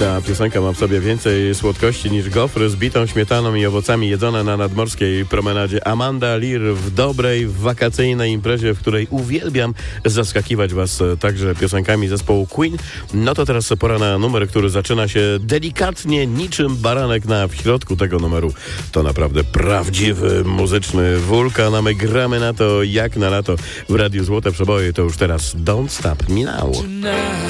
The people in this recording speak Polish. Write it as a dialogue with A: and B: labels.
A: Ta piosenka ma w sobie więcej słodkości niż gofry z bitą śmietaną i owocami jedzone na nadmorskiej promenadzie. Amanda Lear w dobrej, wakacyjnej imprezie, w której uwielbiam zaskakiwać was także piosenkami zespołu Queen. No to teraz pora na numer, który zaczyna się delikatnie niczym baranek w środku tego numeru. To naprawdę prawdziwy muzyczny wulkan, a my gramy na to jak na lato w Radiu Złote Przeboje. To już teraz Don't Stop Me Now.